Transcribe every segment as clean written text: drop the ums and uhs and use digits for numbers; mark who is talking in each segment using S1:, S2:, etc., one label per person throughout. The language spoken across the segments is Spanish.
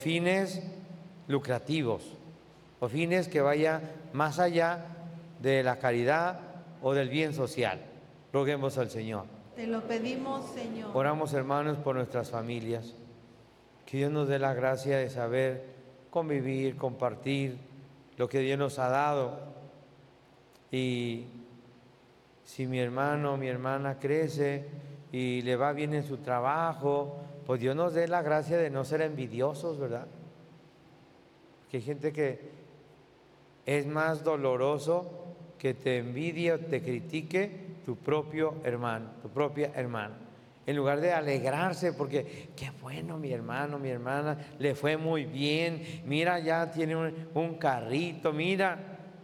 S1: fines lucrativos o fines que vaya más allá de la caridad o del bien social. Roguemos al Señor.
S2: Te lo pedimos, Señor.
S1: Oramos, hermanos, por nuestras familias. Que Dios nos dé la gracia de saber convivir, compartir lo que Dios nos ha dado. Y si mi hermano o mi hermana crece y le va bien en su trabajo, pues Dios nos dé la gracia de no ser envidiosos, ¿verdad? Que hay gente que es más doloroso que te envidie o te critique tu propio hermano, tu propia hermana. En lugar de alegrarse porque qué bueno mi hermano, mi hermana, le fue muy bien, mira ya tiene un carrito, mira.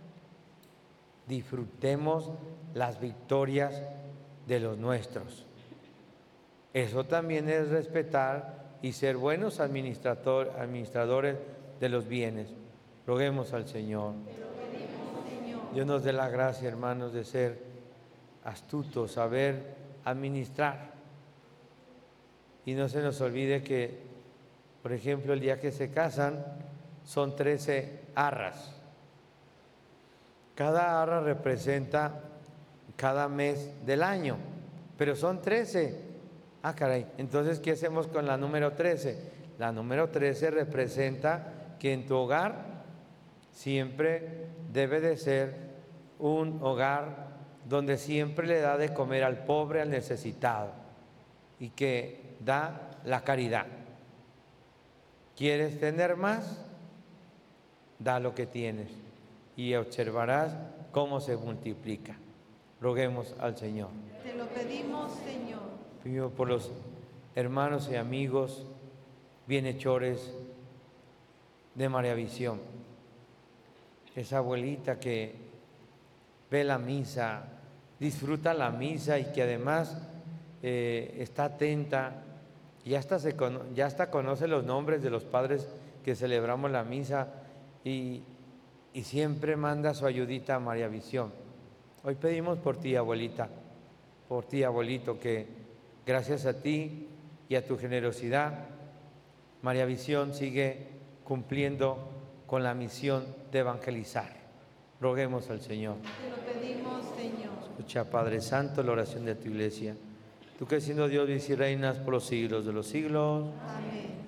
S1: Disfrutemos las victorias de los nuestros. Eso también es respetar y ser buenos administradores de los bienes. Roguemos al Señor. Dios nos dé la gracia, hermanos, de ser astutos, saber administrar. Y no se nos olvide que, por ejemplo, el día que se casan son 13 arras. Cada arra representa cada mes del año, pero son 13. Ah, caray, entonces, ¿qué hacemos con la número 13? La número 13 representa que en tu hogar siempre debe de ser un hogar donde siempre le da de comer al pobre, al necesitado, y que da la caridad. ¿Quieres tener más? Da lo que tienes y observarás cómo se multiplica. Roguemos al Señor.
S2: Te lo pedimos, Señor.
S1: Pido por los hermanos y amigos bienhechores de María Visión, esa abuelita que ve la misa, disfruta la misa y que además está atenta, ya hasta conoce los nombres de los padres que celebramos la misa y siempre manda su ayudita a María Visión. Hoy pedimos por ti, abuelita, por ti, abuelito, que gracias a ti y a tu generosidad, María Visión sigue cumpliendo con la misión de evangelizar. Roguemos al Señor.
S2: Te lo pedimos, Señor.
S1: Escucha, Padre Santo, la oración de tu iglesia. Tú que siendo Dios, vives y reinas por los siglos de los siglos.
S2: Amén.